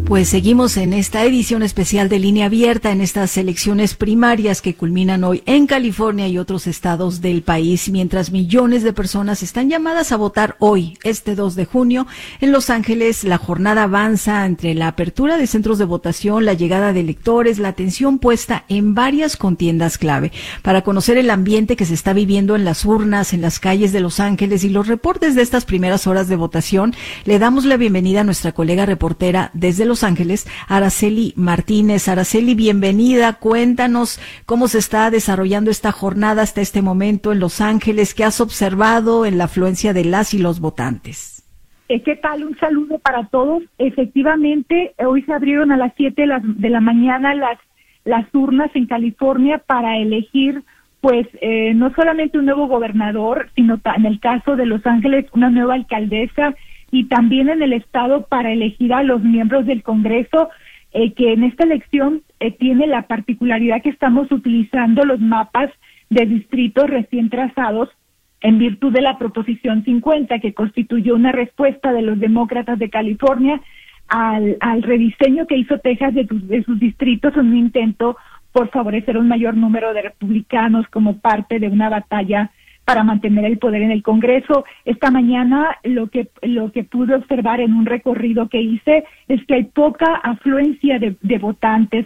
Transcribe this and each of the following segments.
Pues seguimos en esta edición especial de Línea Abierta en estas elecciones primarias que culminan hoy en California y otros estados del país, mientras millones de personas están llamadas a votar hoy, este 2 de junio. En Los Ángeles, la jornada avanza entre la apertura de centros de votación, la llegada de electores, la atención puesta en varias contiendas clave. Para conocer el ambiente que se está viviendo en las urnas, en las calles de Los Ángeles y los reportes de estas primeras horas de votación, le damos la bienvenida a nuestra colega reportera desde Los Ángeles, Araceli Martínez. Araceli, bienvenida. Cuéntanos cómo se está desarrollando esta jornada hasta este momento en Los Ángeles. ¿Qué has observado en la afluencia de las y los votantes? ¿Qué tal? Un saludo para todos. Efectivamente, hoy se abrieron a las 7 de la mañana las urnas en California para elegir, pues, no solamente un nuevo gobernador, sino en el caso de Los Ángeles, una nueva alcaldesa, y también en el estado para elegir a los miembros del Congreso, que en esta elección tiene la particularidad que estamos utilizando los mapas de distritos recién trazados en virtud de la Proposición 50, que constituyó una respuesta de los demócratas de California al rediseño que hizo Texas de sus distritos en un intento por favorecer un mayor número de republicanos como parte de una batalla para mantener el poder en el Congreso. Esta mañana lo que pude observar en un recorrido que hice es que hay poca afluencia de votantes.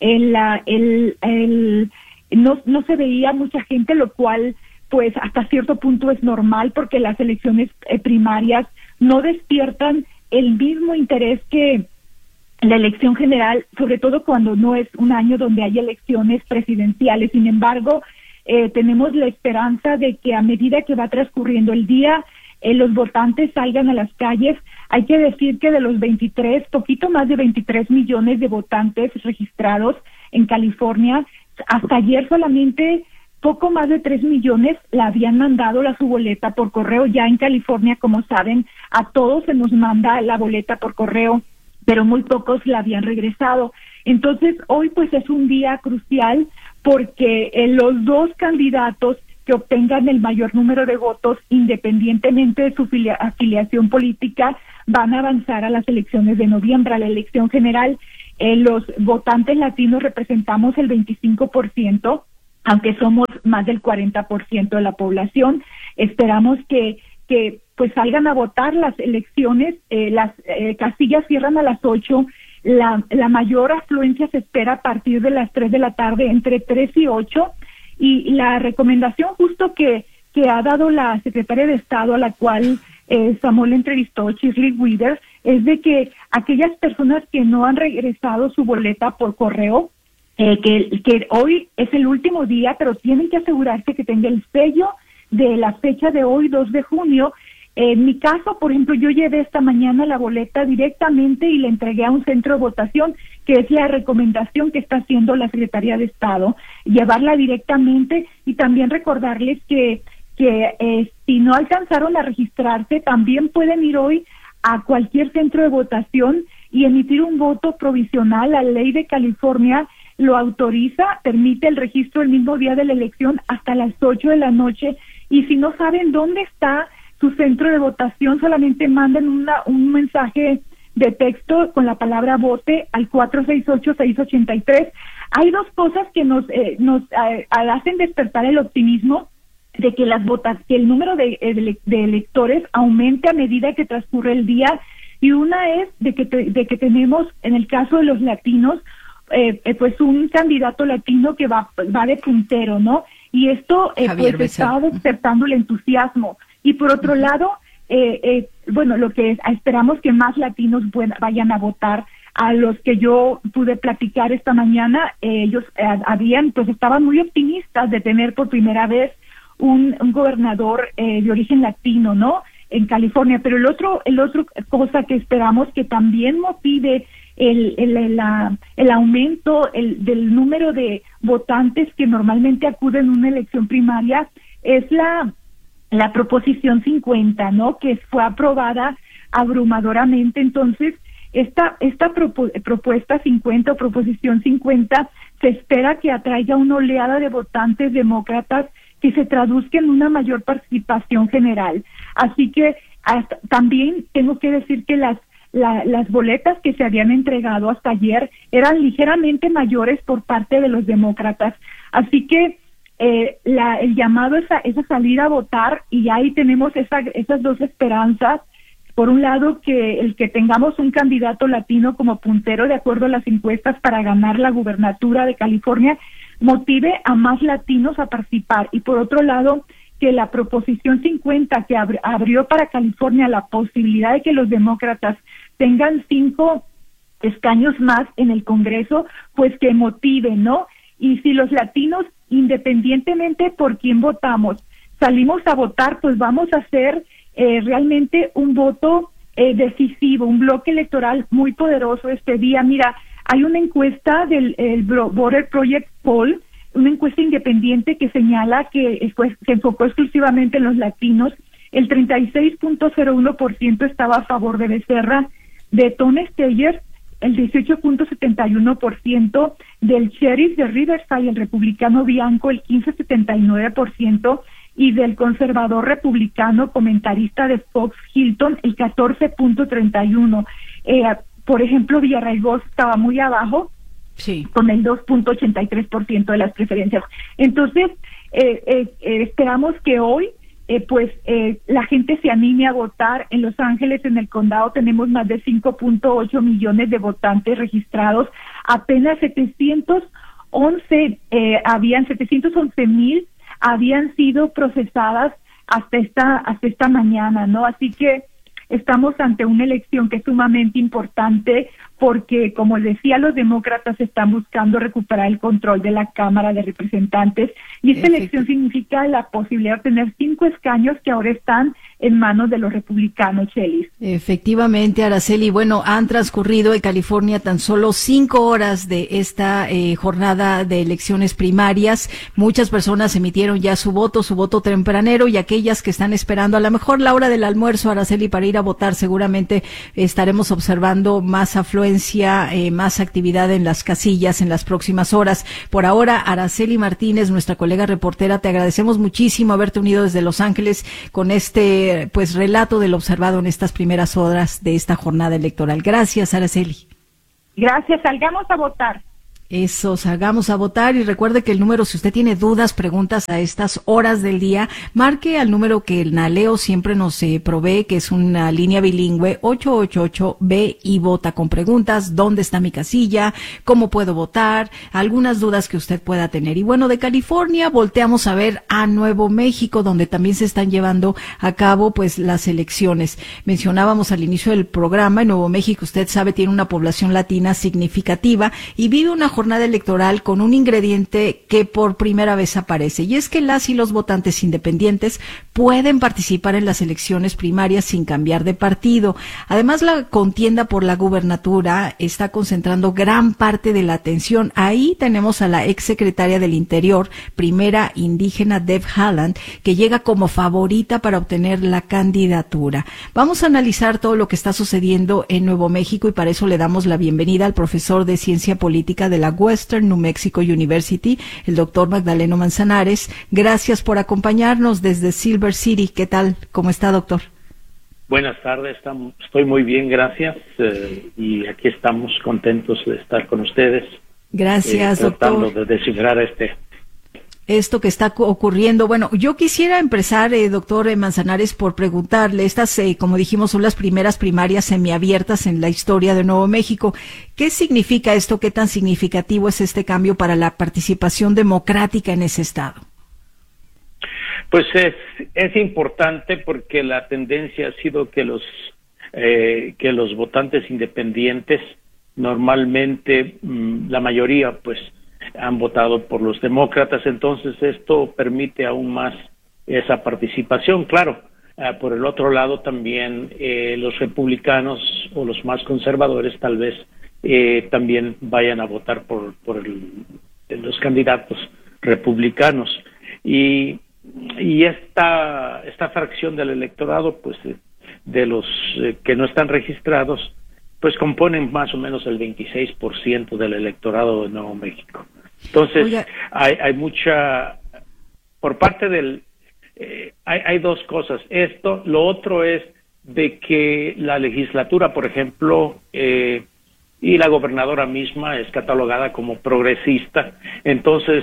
No se veía mucha gente, lo cual pues hasta cierto punto es normal, porque las elecciones primarias no despiertan el mismo interés que la elección general, sobre todo cuando no es un año donde hay elecciones presidenciales. Sin embargo, tenemos la esperanza de que a medida que va transcurriendo el día, los votantes salgan a las calles. Hay que decir que de los poquito más de 23 millones de votantes registrados en California, hasta ayer solamente poco más de 3 millones la habían mandado su boleta por correo. Ya en California, como saben, a todos se nos manda la boleta por correo, pero muy pocos la habían regresado. Entonces, hoy pues es un día crucial, porque los dos candidatos que obtengan el mayor número de votos, independientemente de su afiliación política, van a avanzar a las elecciones de noviembre, a la elección general. Los votantes latinos representamos el 25%, aunque somos más del 40% de la población. Esperamos que pues salgan a votar. Las elecciones, las casillas cierran a las 8. La mayor afluencia se espera a partir de las 3 de la tarde, entre 3 y 8, y la recomendación justo que ha dado la secretaria de Estado, a la cual Samuel entrevistó, Shirley Withers, es de que aquellas personas que no han regresado su boleta por correo, que hoy es el último día, pero tienen que asegurarse que tenga el sello de la fecha de hoy, 2 de junio, En mi caso, por ejemplo, yo llevé esta mañana la boleta directamente y la entregué a un centro de votación, que es la recomendación que está haciendo la Secretaría de Estado, llevarla directamente, y también recordarles que si no alcanzaron a registrarse, también pueden ir hoy a cualquier centro de votación y emitir un voto provisional. La ley de California lo autoriza, permite el registro el mismo día de la elección hasta las 8 de la noche, y si no saben dónde está su centro de votación, solamente manden un mensaje de texto con la palabra vote al 468-683. Hay dos cosas que nos hacen despertar el optimismo de que que el número de electores aumente a medida que transcurre el día, y una es de que tenemos, en el caso de los latinos, pues un candidato latino que va de puntero, ¿no? Y esto pues está despertando el entusiasmo. Y por otro lado, bueno, lo que esperamos que más latinos vayan a votar. A los que yo pude platicar esta mañana, ellos estaban muy optimistas de tener por primera vez un gobernador de origen latino, ¿no?, en California. Pero el otro cosa que esperamos que también motive el aumento del número de votantes que normalmente acuden a una elección primaria es la Proposición 50, ¿no?, que fue aprobada abrumadoramente. Entonces, esta propuesta 50 o Proposición 50 se espera que atraiga una oleada de votantes demócratas que se traduzca en una mayor participación general. Así que también tengo que decir que las las boletas que se habían entregado hasta ayer eran ligeramente mayores por parte de los demócratas. Así que el llamado es a salir a votar, y ahí tenemos esas dos esperanzas. Por un lado, que el que tengamos un candidato latino como puntero de acuerdo a las encuestas para ganar la gubernatura de California motive a más latinos a participar, y por otro lado, que la Proposición 50 que abrió para California la posibilidad de que los demócratas tengan 5 escaños más en el Congreso, pues que motive, ¿no? Y si los latinos, independientemente por quién votamos, salimos a votar, pues vamos a hacer realmente un voto decisivo, un bloque electoral muy poderoso este día. Mira, hay una encuesta del Border Project Poll, una encuesta independiente que señala que se enfocó exclusivamente en los latinos. El 36.01% estaba a favor de Becerra, de Tom Steyer, el 18.71%, del sheriff de Riverside, el republicano Bianco, el 15.79%, y del conservador republicano comentarista de Fox Hilton, el 14.31%. Por ejemplo, Villarraigosa estaba muy abajo, sí, con el 2.83% de las preferencias. Entonces, esperamos que hoy la gente se anime a votar. En Los Ángeles, en el condado, tenemos más de 5.8 millones de votantes registrados. Apenas 711,000 habían sido procesadas hasta esta mañana, ¿no? Así que estamos ante una elección que es sumamente importante, porque, como decía, los demócratas están buscando recuperar el control de la Cámara de Representantes, y esta elección significa la posibilidad de tener 5 escaños que ahora están en manos de los republicanos, Chelis. Efectivamente, Araceli. Bueno, han transcurrido en California tan solo 5 horas de esta jornada de elecciones primarias. Muchas personas emitieron ya su voto tempranero, y aquellas que están esperando a lo mejor la hora del almuerzo, Araceli, para ir a votar, seguramente estaremos observando más afluencia, más actividad en las casillas en las próximas horas. Por ahora, Araceli Martínez, nuestra colega reportera, te agradecemos muchísimo haberte unido desde Los Ángeles con este relato del observado en estas primeras horas de esta jornada electoral. Gracias, Araceli. Gracias, salgamos a votar. Eso, salgamos a votar, y recuerde que el número, si usted tiene dudas, preguntas a estas horas del día, marque al número que el Naleo siempre nos provee, que es una línea bilingüe, 888-B y vota, con preguntas: ¿dónde está mi casilla? ¿Cómo puedo votar? Algunas dudas que usted pueda tener. Y bueno, de California volteamos a ver a Nuevo México, donde también se están llevando a cabo las elecciones. Mencionábamos al inicio del programa, en Nuevo México, usted sabe, tiene una población latina significativa y vive una jornada electoral con un ingrediente que por primera vez aparece, y es que las y los votantes independientes pueden participar en las elecciones primarias sin cambiar de partido. Además, la contienda por la gubernatura está concentrando gran parte de la atención. Ahí tenemos a la exsecretaria del Interior, primera indígena, Deb Haaland, que llega como favorita para obtener la candidatura. Vamos a analizar todo lo que está sucediendo en Nuevo México, y para eso le damos la bienvenida al profesor de Ciencia Política de la Western New Mexico University, el doctor Magdaleno Manzanares. Gracias por acompañarnos desde Silver City. ¿Qué tal? ¿Cómo está, doctor? Buenas tardes, estoy muy bien, gracias, y aquí estamos contentos de estar con ustedes. Gracias, tratando doctor. De descifrar esto que está ocurriendo. Bueno, yo quisiera empezar, doctor Manzanares, por preguntarle, estas, como dijimos, son las primeras primarias semiabiertas en la historia de Nuevo México. ¿Qué significa esto? ¿Qué tan significativo es este cambio para la participación democrática en ese estado? Pues es importante, porque la tendencia ha sido que los votantes independientes, normalmente la mayoría, han votado por los demócratas. Entonces esto permite aún más esa participación. Claro, por el otro lado también los republicanos o los más conservadores tal vez también vayan a votar por los candidatos republicanos, y esta fracción del electorado, de los que no están registrados, componen más o menos el 26% del electorado de Nuevo México. Entonces, hay mucha, por parte hay dos cosas. Lo otro es de que la legislatura, por ejemplo, y la gobernadora misma es catalogada como progresista. Entonces,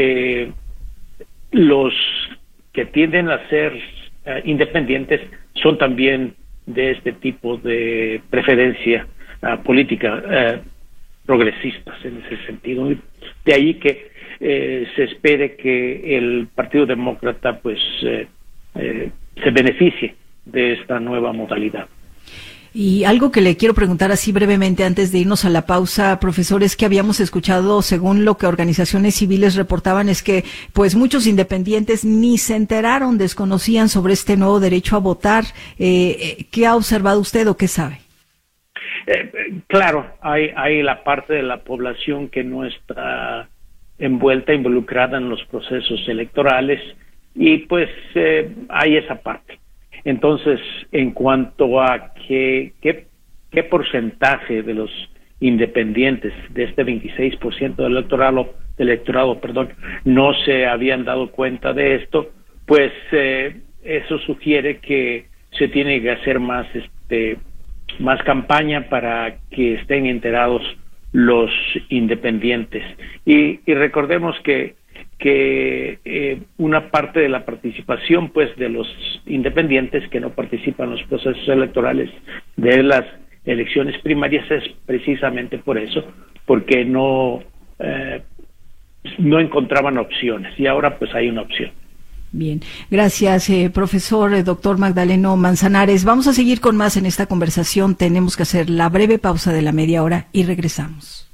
los que tienden a ser independientes son también de este tipo de preferencia política, progresistas en ese sentido. De ahí que se espere que el Partido Demócrata pues se beneficie de esta nueva modalidad. Y algo que le quiero preguntar así brevemente antes de irnos a la pausa, profesor, es que habíamos escuchado, según lo que organizaciones civiles reportaban, es que pues muchos independientes ni se enteraron, desconocían sobre este nuevo derecho a votar. ¿Qué ha observado usted o qué sabe? Claro, hay la parte de la población que no está involucrada en los procesos electorales y pues hay esa parte. Entonces, en cuanto a qué porcentaje de los independientes de este 26% del electorado, no se habían dado cuenta de esto, pues eso sugiere que se tiene que hacer más campaña para que estén enterados los independientes. Y recordemos que una parte de la participación pues de los independientes que no participan en los procesos electorales de las elecciones primarias es precisamente por eso, porque no encontraban opciones y ahora pues hay una opción. Bien, gracias profesor doctor Magdaleno Manzanares. Vamos a seguir con más en esta conversación. Tenemos que hacer la breve pausa de la media hora y regresamos.